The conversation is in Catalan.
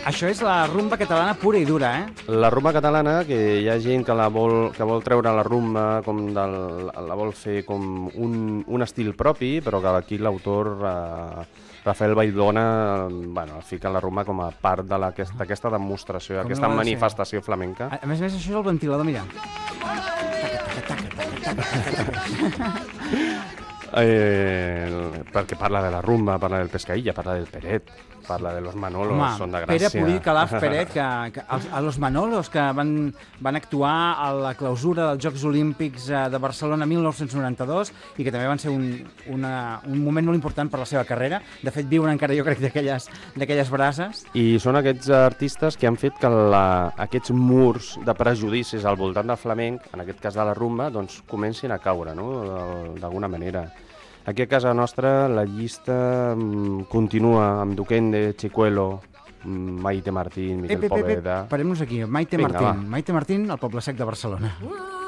Això és la rumba catalana pura i dura, La rumba catalana, que hi ha gent que vol treure la rumba, la vol fer com un estil propi, però que aquí l'autor, Rafael Baidona, fica la rumba com a part d'aquesta demostració, aquesta manifestació flamenca. A més, això és el ventilador, mira. Perquè parla de la rumba, parla del Pescaïlla, parla del Peret, parla de los Manolos, són de Gràcia. Pere Purí, Calaf, Peret, que a los Manolos, que van actuar a la clausura dels Jocs Olímpics de Barcelona 1992 i que també van ser un moment molt important per la seva carrera. De fet, viuen encara, jo crec, d'aquelles brases. I són aquests artistes que han fet que aquests murs de prejudicis al voltant del flamenc, en aquest cas de la rumba, doncs comencin a caure, no?, d'alguna manera. Aquí a casa nostra la llista continua amb Duquende, Chicuelo, Maite Martín, Miquel Poveda... Parem-nos aquí. Maite Martín, al Poble Sec de Barcelona.